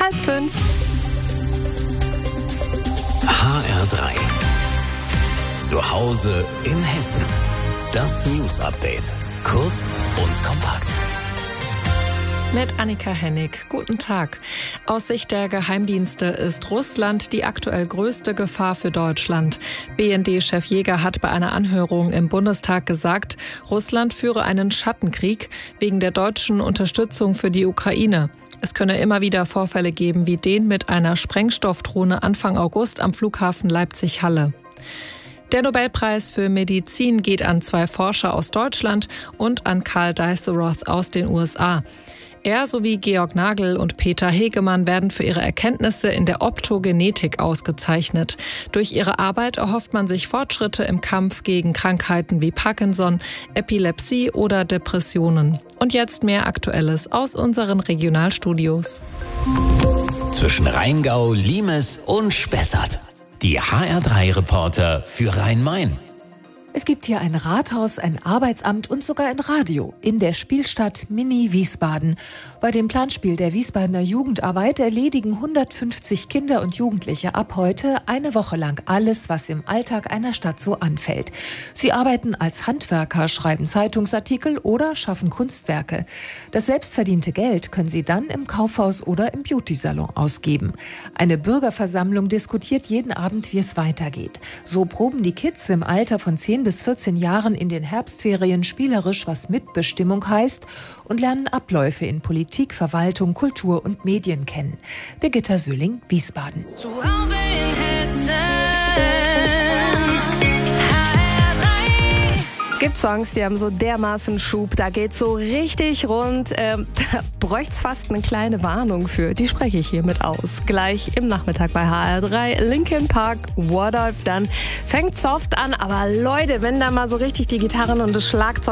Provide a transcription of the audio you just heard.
4:30. HR3. Zu Hause in Hessen. Das News Update. Kurz und kompakt. Mit Annika Hennig. Guten Tag. Aus Sicht der Geheimdienste ist Russland die aktuell größte Gefahr für Deutschland. BND-Chef Jäger hat bei einer Anhörung im Bundestag gesagt, Russland führe einen Schattenkrieg wegen der deutschen Unterstützung für die Ukraine. Es könne immer wieder Vorfälle geben wie den mit einer Sprengstoffdrohne Anfang August am Flughafen Leipzig-Halle. Der Nobelpreis für Medizin geht an 2 Forscher aus Deutschland und an Karl Dijsselroth aus den USA. Er sowie Georg Nagel und Peter Hegemann werden für ihre Erkenntnisse in der Optogenetik ausgezeichnet. Durch ihre Arbeit erhofft man sich Fortschritte im Kampf gegen Krankheiten wie Parkinson, Epilepsie oder Depressionen. Und jetzt mehr Aktuelles aus unseren Regionalstudios. Zwischen Rheingau, Limes und Spessart. Die HR3-Reporter für Rhein-Main. Es gibt hier ein Rathaus, ein Arbeitsamt und sogar ein Radio in der Spielstadt Mini Wiesbaden. Bei dem Planspiel der Wiesbadener Jugendarbeit erledigen 150 Kinder und Jugendliche ab heute eine Woche lang alles, was im Alltag einer Stadt so anfällt. Sie arbeiten als Handwerker, schreiben Zeitungsartikel oder schaffen Kunstwerke. Das selbstverdiente Geld können sie dann im Kaufhaus oder im Beauty-Salon ausgeben. Eine Bürgerversammlung diskutiert jeden Abend, wie es weitergeht. So proben die Kids im Alter von 10 bis 14 Jahren in den Herbstferien spielerisch, was Mitbestimmung heißt, und lernen Abläufe in Politik, Verwaltung, Kultur und Medien kennen. Birgitta Söhling, Wiesbaden. Zu Hause in Hessen. Gibt Songs, die haben so dermaßen Schub, da geht's so richtig rund. Da bräucht's fast eine kleine Warnung für. Die spreche ich hiermit aus. Gleich im Nachmittag bei HR3. Linkin Park, What I've Done. Fängt soft an, aber Leute, wenn da mal so richtig die Gitarren und das Schlagzeug